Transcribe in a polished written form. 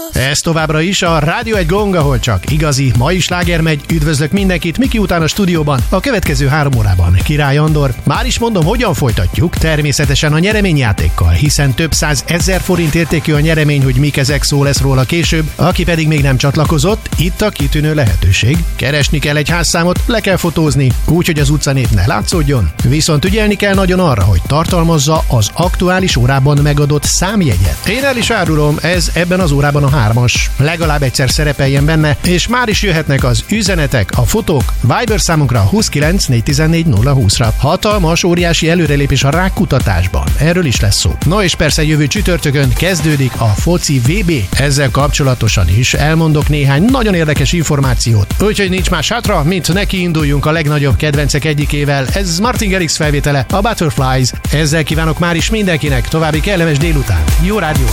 Ez továbbra is a Rádió egy Gong, ahol csak igazi mai sláger megy. Üdvözlök mindenkit Miki után a stúdióban, a következő 3 órában Király Andor. Már is mondom, hogyan folytatjuk, természetesen a nyereményjátékkal, hiszen több 100 000 forint értékű a nyeremény, hogy mik ezek, szó lesz róla később. Aki pedig még nem csatlakozott, itt a kitűnő lehetőség. Keresni kell egy házszámot, le kell fotózni, úgyhogy az utcánép ne látszódjon. Viszont ügyelni kell nagyon arra, hogy tartalmazza az aktuális órában megadott számjegyet. Én el is árulom, ez ebben az órában a 3-as. Legalább egyszer szerepeljen benne, és már is jöhetnek az üzenetek, a fotók. Viber számunkra 29 414 020-ra. Hatalmas, óriási előrelépés a rákkutatásban. Erről is lesz szó. No és persze jövő csütörtökön kezdődik a foci VB. Ezzel kapcsolatosan is elmondok néhány nagyon érdekes információt. Úgyhogy nincs más hátra, mint neki induljunk a legnagyobb kedvencek egyikével. Ez Martin Garrix felvétele, a Butterflies. Ezzel kívánok már is mindenkinek további kellemes délután. Jó rádiót!